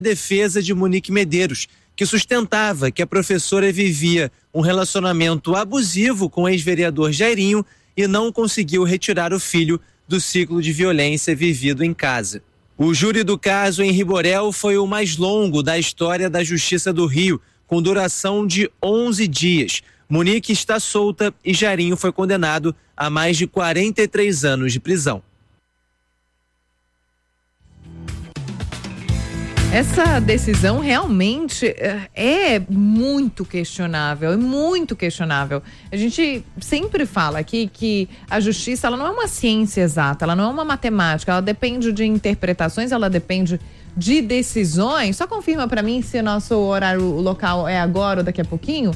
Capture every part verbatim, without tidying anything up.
defesa de Monique Medeiros, que sustentava que a professora vivia um relacionamento abusivo com o ex-vereador Jairinho e não conseguiu retirar o filho do ciclo de violência vivido em casa. O júri do caso em Riborel foi o mais longo da história da Justiça do Rio, com duração de onze dias. Monique está solta e Jairinho foi condenado a mais de quarenta e três anos de prisão. Essa decisão realmente é muito questionável, é muito questionável. A gente sempre fala aqui que a justiça, ela não é uma ciência exata, ela não é uma matemática, ela depende de interpretações, ela depende de decisões. Só confirma para mim se o nosso horário local é agora ou daqui a pouquinho,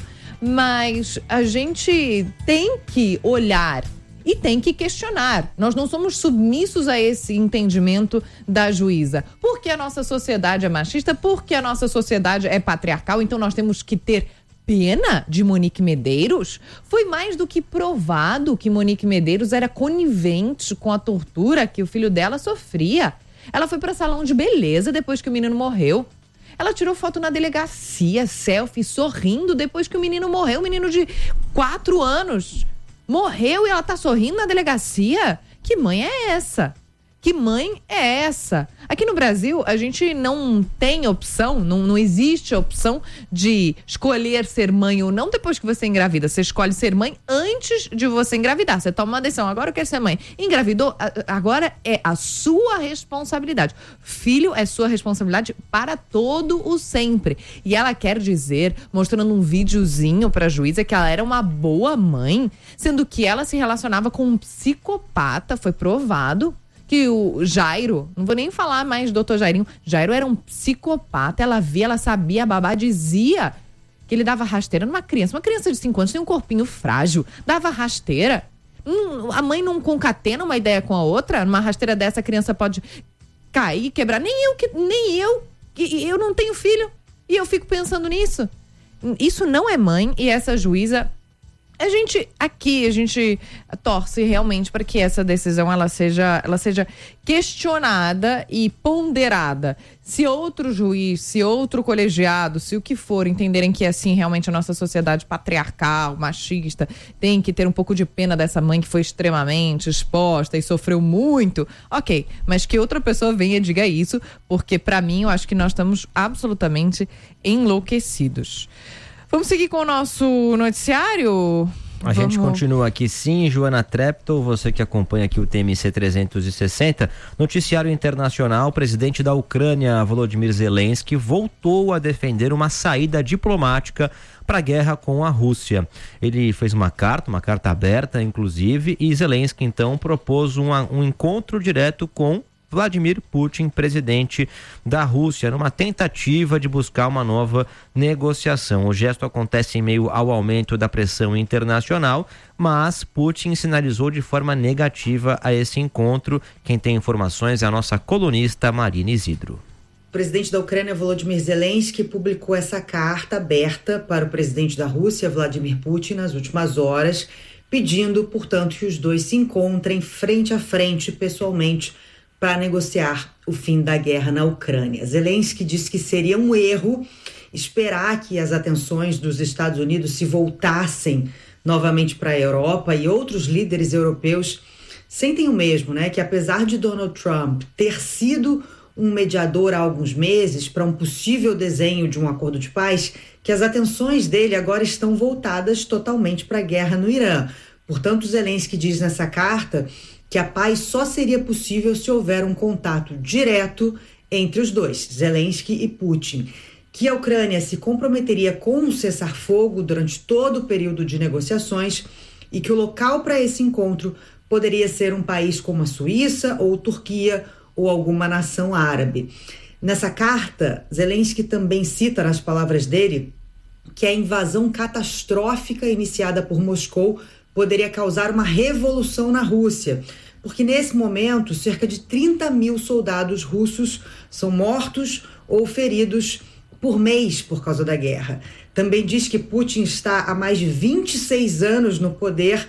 mas a gente tem que olhar e tem que questionar. Nós não somos submissos a esse entendimento da juíza. Porque a nossa sociedade é machista, porque a nossa sociedade é patriarcal, então nós temos que ter pena de Monique Medeiros? Foi mais do que provado que Monique Medeiros era conivente com a tortura que o filho dela sofria. Ela foi para salão de beleza depois que o menino morreu. Ela tirou foto na delegacia, selfie, sorrindo depois que o menino morreu, um menino de quatro anos. Morreu e ela tá sorrindo na delegacia? Que mãe é essa? Que mãe é essa? Aqui no Brasil, a gente não tem opção, não, não existe a opção de escolher ser mãe ou não depois que você engravida. Você escolhe ser mãe antes de você engravidar. Você toma uma decisão, agora eu quero ser mãe. Engravidou, agora é a sua responsabilidade. Filho é sua responsabilidade para todo o sempre. E ela quer dizer, mostrando um videozinho pra juíza, que ela era uma boa mãe, sendo que ela se relacionava com um psicopata, foi provado. Que o Jairo, não vou nem falar mais doutor Jairinho, Jairo era um psicopata, ela via, ela sabia, a babá dizia que ele dava rasteira numa criança. Uma criança de cinco anos tem um corpinho frágil, dava rasteira. Hum, a mãe não concatena uma ideia com a outra, numa rasteira dessa a criança pode cair, quebrar. Nem eu, que, nem eu, eu não tenho filho e eu fico pensando nisso. Isso não é mãe e essa juíza... A gente, aqui, a gente torce realmente para que essa decisão ela seja, ela seja questionada e ponderada. Se outro juiz, se outro colegiado, se o que for, entenderem que assim realmente a nossa sociedade patriarcal, machista, tem que ter um pouco de pena dessa mãe que foi extremamente exposta e sofreu muito, ok. Mas que outra pessoa venha e diga isso, porque para mim eu acho que nós estamos absolutamente enlouquecidos. Vamos seguir com o nosso noticiário? A Vamos. gente continua aqui sim, Joana Treptow, você que acompanha aqui o T M C trezentos e sessenta. Noticiário internacional, o presidente da Ucrânia, Volodymyr Zelensky, voltou a defender uma saída diplomática para a guerra com a Rússia. Ele fez uma carta, uma carta aberta, inclusive, e Zelensky então propôs um, um encontro direto com Vladimir Putin, presidente da Rússia, numa tentativa de buscar uma nova negociação. O gesto acontece em meio ao aumento da pressão internacional, mas Putin sinalizou de forma negativa a esse encontro. Quem tem informações é a nossa colunista Marina Isidro. O presidente da Ucrânia, Volodymyr Zelensky, publicou essa carta aberta para o presidente da Rússia, Vladimir Putin, nas últimas horas, pedindo, portanto, que os dois se encontrem frente a frente, pessoalmente, para negociar o fim da guerra na Ucrânia. Zelensky disse que seria um erro esperar que as atenções dos Estados Unidos se voltassem novamente para a Europa, e outros líderes europeus sentem o mesmo, né? Que apesar de Donald Trump ter sido um mediador há alguns meses para um possível desenho de um acordo de paz, que as atenções dele agora estão voltadas totalmente para a guerra no Irã. Portanto, Zelensky diz nessa carta que a paz só seria possível se houver um contato direto entre os dois, Zelensky e Putin, que a Ucrânia se comprometeria com um cessar-fogo durante todo o período de negociações e que o local para esse encontro poderia ser um país como a Suíça ou Turquia ou alguma nação árabe. Nessa carta, Zelensky também cita, nas palavras dele, que a invasão catastrófica iniciada por Moscou poderia causar uma revolução na Rússia, porque nesse momento cerca de trinta mil soldados russos são mortos ou feridos por mês por causa da guerra. Também diz que Putin está há mais de vinte e seis anos no poder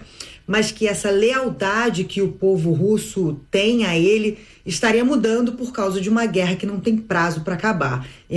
mas que essa lealdade que o povo russo tem a ele estaria mudando por causa de uma guerra que não tem prazo para acabar.